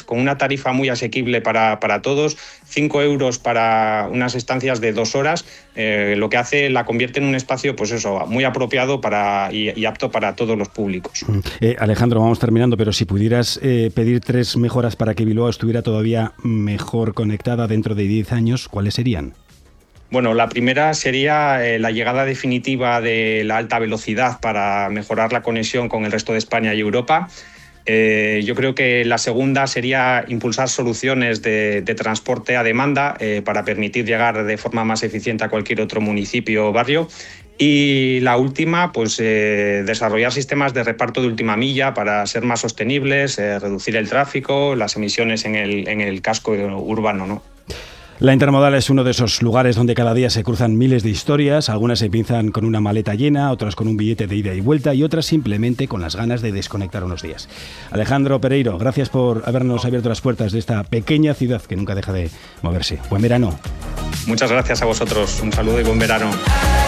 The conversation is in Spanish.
con una tarifa muy asequible para todos, 5 euros para unas estancias de 2 horas, lo que la convierte en un espacio pues eso, muy apropiado y apto para todos los públicos. Alejandro, vamos terminando, pero si pudieras pedir 3 mejoras para que Bilbao estuviera todavía mejor conectada dentro de 10 años, ¿cuáles serían? Bueno, la primera sería la llegada definitiva de la alta velocidad para mejorar la conexión con el resto de España y Europa. Yo creo que la segunda sería impulsar soluciones de transporte a demanda para permitir llegar de forma más eficiente a cualquier otro municipio o barrio. Y la última, pues desarrollar sistemas de reparto de última milla para ser más sostenibles, reducir el tráfico, las emisiones en el casco urbano, ¿no? La Intermodal es uno de esos lugares donde cada día se cruzan miles de historias, algunas se pinzan con una maleta llena, otras con un billete de ida y vuelta y otras simplemente con las ganas de desconectar unos días. Alejandro Pereiro, gracias por habernos abierto las puertas de esta pequeña ciudad que nunca deja de moverse. Buen verano. Muchas gracias a vosotros, un saludo y buen verano.